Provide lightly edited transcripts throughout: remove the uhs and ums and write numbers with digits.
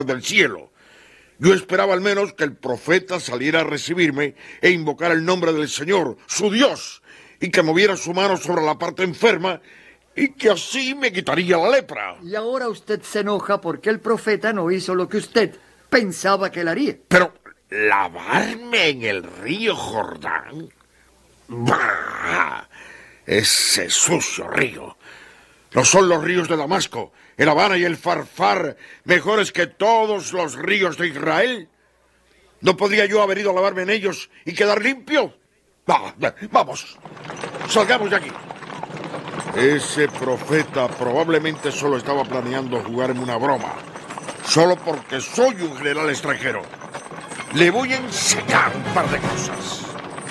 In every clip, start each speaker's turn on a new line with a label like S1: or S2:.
S1: del cielo. Yo esperaba al menos que el profeta saliera a recibirme e invocara el nombre del Señor, su Dios, y que moviera su mano sobre la parte enferma y que así me quitaría la lepra.
S2: Y ahora usted se enoja porque el profeta no hizo lo que usted pensaba que él haría.
S1: Pero, ¿lavarme en el río Jordán? ¡Bah! Ese sucio río. No son los ríos de Damasco, el Habana y el Farfar mejores que todos los ríos de Israel. ¿No podría yo haber ido a lavarme en ellos y quedar limpio? Vamos, salgamos de aquí. Ese profeta probablemente solo estaba planeando jugarme una broma, solo porque soy un general extranjero. Le voy a enseñar un par de cosas.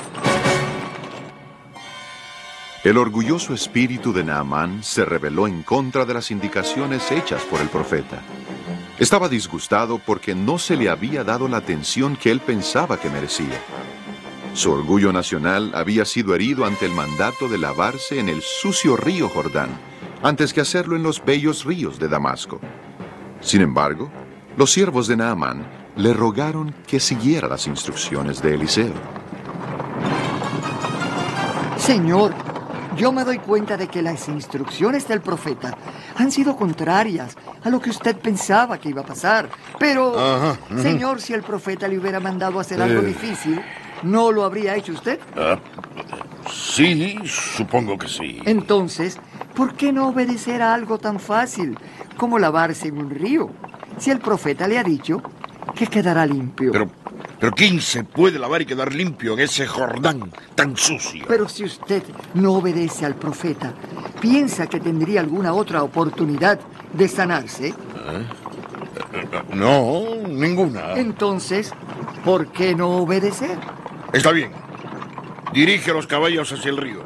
S3: El orgulloso espíritu de Naamán se rebeló en contra de las indicaciones hechas por el profeta. Estaba disgustado porque no se le había dado la atención que él pensaba que merecía. Su orgullo nacional había sido herido ante el mandato de lavarse en el sucio río Jordán, antes que hacerlo en los bellos ríos de Damasco. Sin embargo, los siervos de Naamán le rogaron que siguiera las instrucciones de Eliseo.
S2: Señor, yo me doy cuenta de que las instrucciones del profeta han sido contrarias a lo que usted pensaba que iba a pasar. Pero, señor, si el profeta le hubiera mandado a hacer algo difícil, ¿no lo habría hecho usted?
S1: Sí, supongo que sí.
S2: Entonces, ¿por qué no obedecer a algo tan fácil como lavarse en un río? Si el profeta le ha dicho que quedará limpio.
S1: Pero ¿quién se puede lavar y quedar limpio en ese Jordán tan sucio?
S2: Pero si usted no obedece al profeta, ¿piensa que tendría alguna otra oportunidad de sanarse?
S1: No, ninguna.
S2: Entonces, ¿por qué no obedecer?
S1: Está bien. Dirige los caballos hacia el río.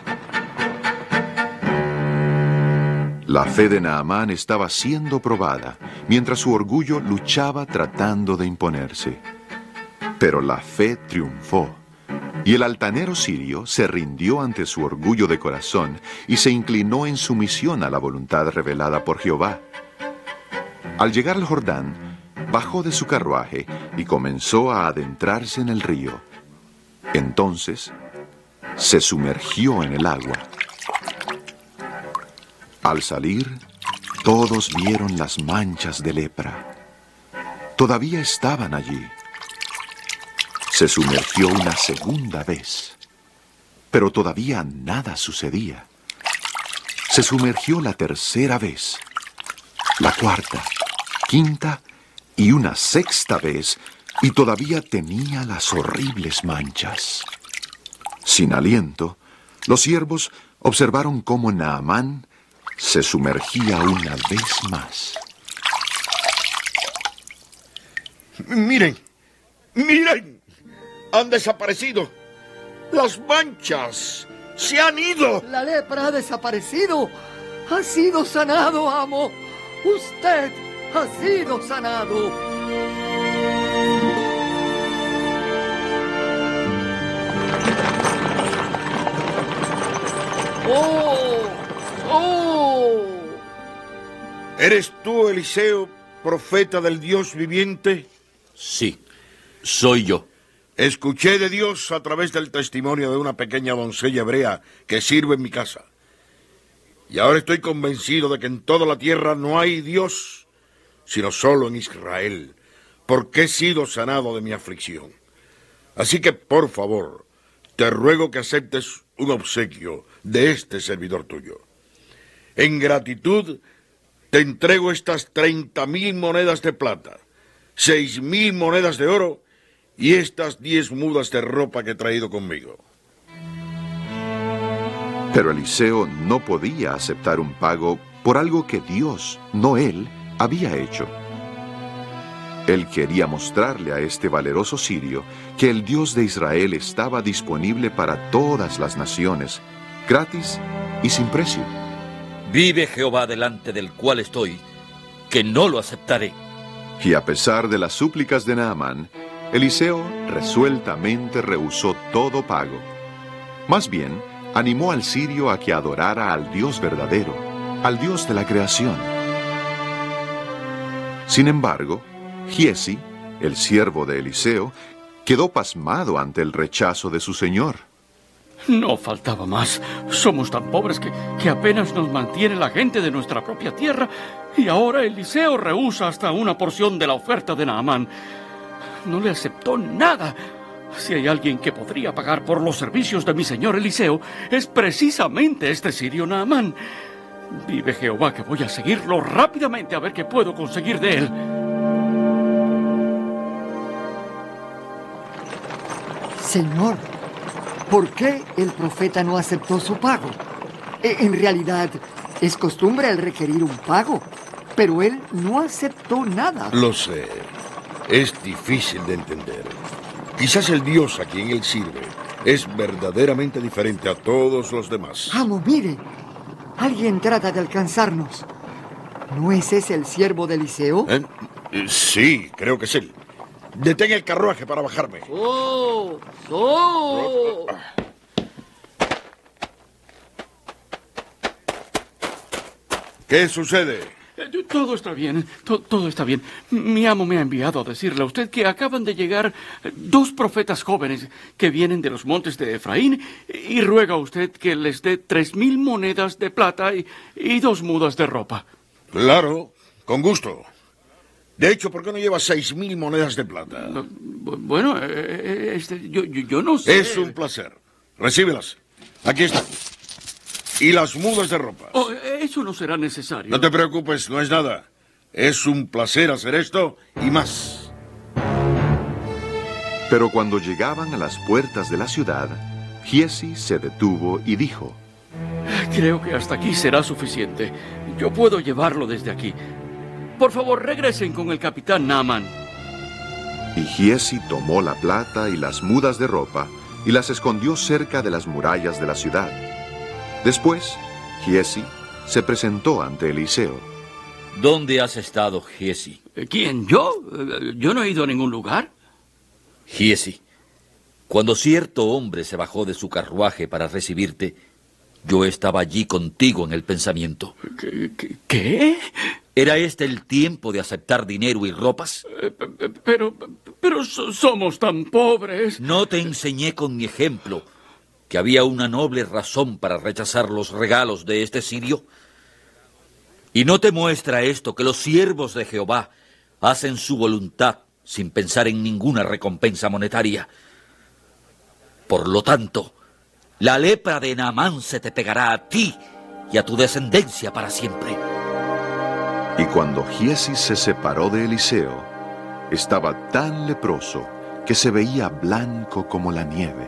S3: La fe de Naamán estaba siendo probada, mientras su orgullo luchaba tratando de imponerse. Pero la fe triunfó, y el altanero sirio se rindió ante su orgullo de corazón y se inclinó en sumisión a la voluntad revelada por Jehová. Al llegar al Jordán, bajó de su carruaje y comenzó a adentrarse en el río. Entonces, se sumergió en el agua. Al salir, todos vieron las manchas de lepra. Todavía estaban allí. Se sumergió una segunda vez, pero todavía nada sucedía. Se sumergió la tercera vez, la cuarta, quinta y una sexta vez, y todavía tenía las horribles manchas. Sin aliento, los siervos observaron cómo Naamán se sumergía una vez más.
S1: ¡Miren! ¡Miren! ¡Han desaparecido! ¡Las manchas se han ido!
S2: La lepra ha desaparecido. Ha sido sanado, amo. Usted ha sido sanado. ¡Oh! ¡Oh!
S1: ¿Eres tú, Eliseo, profeta del Dios viviente?
S4: Sí, soy yo.
S1: Escuché de Dios a través del testimonio de una pequeña doncella hebrea que sirve en mi casa. Y ahora estoy convencido de que en toda la tierra no hay Dios, sino solo en Israel, porque he sido sanado de mi aflicción. Así que, por favor, te ruego que aceptes un obsequio de este servidor tuyo. En gratitud, te entrego estas 30,000 monedas de plata, 6,000 monedas de oro y estas 10 mudas de ropa que he traído conmigo.
S3: Pero Eliseo no podía aceptar un pago por algo que Dios, no él, había hecho. Él quería mostrarle a este valeroso sirio que el Dios de Israel estaba disponible para todas las naciones, gratis y sin precio.
S4: Vive Jehová delante del cual estoy, que no lo aceptaré.
S3: Y a pesar de las súplicas de Naamán, Eliseo resueltamente rehusó todo pago. Más bien, animó al sirio a que adorara al Dios verdadero, al Dios de la creación. Sin embargo, Giezi, el siervo de Eliseo, quedó pasmado ante el rechazo de su señor.
S5: No faltaba más. Somos tan pobres que apenas nos mantiene la gente de nuestra propia tierra. Y ahora Eliseo rehúsa hasta una porción de la oferta de Naamán. No le aceptó nada. Si hay alguien que podría pagar por los servicios de mi señor Eliseo, es precisamente este sirio Naamán. Vive Jehová que voy a seguirlo rápidamente a ver qué puedo conseguir de él.
S2: Señor, ¿por qué el profeta no aceptó su pago? En realidad, es costumbre el requerir un pago, pero él no aceptó nada.
S1: Lo sé. Es difícil de entender. Quizás el Dios a quien él sirve es verdaderamente diferente a todos los demás.
S2: Amo, mire. Alguien trata de alcanzarnos. ¿No es ese el siervo de Eliseo?
S1: Sí, creo que es él. Detén el carruaje para bajarme.
S5: ¡Oh! ¡Oh!
S1: ¿Qué sucede?
S5: Todo está bien, todo está bien. Mi amo me ha enviado a decirle a usted que acaban de llegar 2 profetas jóvenes que vienen de los montes de Efraín y ruega a usted que les dé 3,000 monedas de plata y 2 mudas de ropa.
S1: Claro, con gusto. De hecho, ¿por qué no llevas 6,000 monedas de plata?
S5: Bueno, yo no sé.
S1: Es un placer. Recíbelas. Aquí están. Y las mudas de ropa.
S5: Oh, eso no será necesario.
S1: No te preocupes, no es nada. Es un placer hacer esto y más.
S3: Pero cuando llegaban a las puertas de la ciudad, Giezi se detuvo y dijo:
S5: Creo que hasta aquí será suficiente. Yo puedo llevarlo desde aquí. Por favor, regresen con el capitán Naamán.
S3: Y Giezi tomó la plata y las mudas de ropa y las escondió cerca de las murallas de la ciudad. Después, Giezi se presentó ante Eliseo.
S4: ¿Dónde has estado, Giezi?
S5: ¿Quién? ¿Yo? Yo no he ido a ningún lugar.
S4: Giezi, cuando cierto hombre se bajó de su carruaje para recibirte, yo estaba allí contigo en el pensamiento.
S5: ¿Qué?
S4: ¿Era este el tiempo de aceptar dinero y ropas?
S5: Pero somos tan pobres.
S4: ¿No te enseñé con mi ejemplo que había una noble razón para rechazar los regalos de este sirio? ¿Y no te muestra esto que los siervos de Jehová hacen su voluntad sin pensar en ninguna recompensa monetaria? Por lo tanto, la lepra de Naamán se te pegará a ti y a tu descendencia para siempre.
S3: Y cuando Giezi se separó de Eliseo, estaba tan leproso que se veía blanco como la nieve.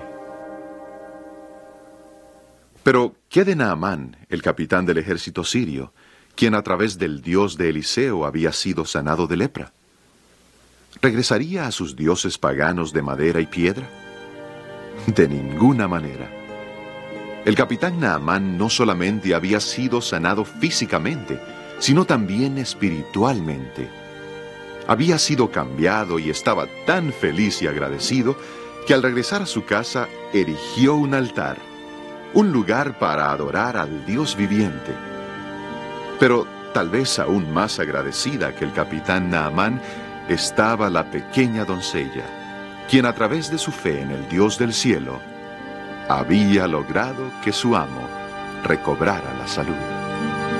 S3: Pero, ¿qué de Naamán, el capitán del ejército sirio, quien a través del Dios de Eliseo había sido sanado de lepra? ¿Regresaría a sus dioses paganos de madera y piedra? De ninguna manera. El capitán Naamán no solamente había sido sanado físicamente, sino también espiritualmente. Había sido cambiado y estaba tan feliz y agradecido que al regresar a su casa erigió un altar, un lugar para adorar al Dios viviente. Pero tal vez aún más agradecida que el capitán Naamán estaba la pequeña doncella, quien a través de su fe en el Dios del cielo había logrado que su amo recobrara la salud.